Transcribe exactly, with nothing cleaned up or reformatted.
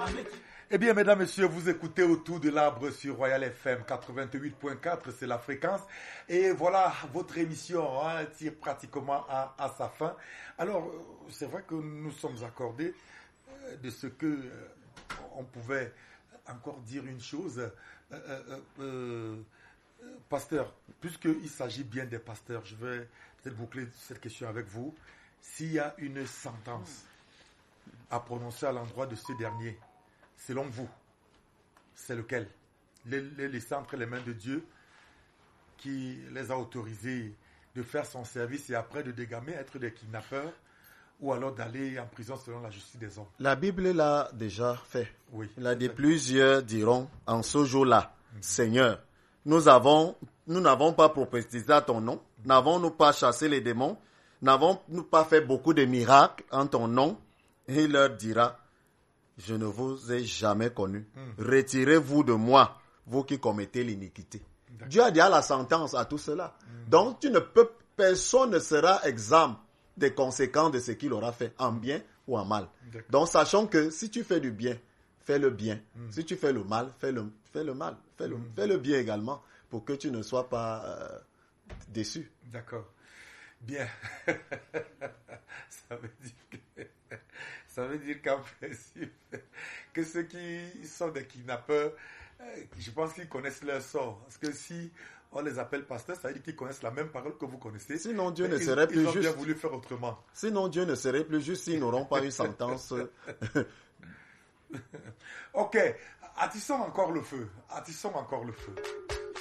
Eh bien, mesdames, messieurs, vous écoutez Autour de l'arbre sur Royal F M quatre-vingt-huit point quatre, c'est la fréquence. Et voilà, votre émission hein, tire pratiquement à, à sa fin. Alors, c'est vrai que nous sommes accordés de ce que euh, on pouvait encore dire une chose. Euh, euh, euh, pasteur, puisqu'il s'agit bien des pasteurs, je vais peut-être boucler cette question avec vous. S'il y a une sentence à prononcer à l'endroit de ce dernier, selon vous, c'est lequel? Les, les laisser entre les mains de Dieu qui les a autorisés de faire son service et après de dégamer, être des kidnappeurs, ou alors d'aller en prison selon la justice des hommes. La Bible l'a déjà fait. Oui. Il a dit, plusieurs diront en ce jour-là, mm-hmm. Seigneur, nous avons, nous n'avons pas prophétisé à ton nom, mm-hmm. n'avons-nous pas chassé les démons, n'avons-nous pas fait beaucoup de miracles en ton nom? Et il leur dira, je ne vous ai jamais connu. Mm. Retirez-vous de moi, vous qui commettez l'iniquité. D'accord. Dieu a dit à la sentence à tout cela. Mm. Donc, tu ne peux, personne ne sera exempt des conséquences de ce qu'il aura fait, en bien ou en mal. D'accord. Donc, sachant que si tu fais du bien, fais le bien. Mm. Si tu fais le mal, fais le, fais le mal. Fais le, mm. fais le bien également, pour que tu ne sois pas euh, déçu. D'accord. Bien. Ça veut dire que... Ça veut dire qu'en principe, que ceux qui sont des kidnappeurs, je pense qu'ils connaissent leur sort. Parce que si on les appelle pasteurs, ça veut dire qu'ils connaissent la même parole que vous connaissez. Sinon, Dieu ne serait plus juste. Ils ont bien voulu faire autrement. Sinon, Dieu ne serait plus juste s'ils n'auront pas eu sentence. Ok, attissons encore le feu. Attissons encore le feu.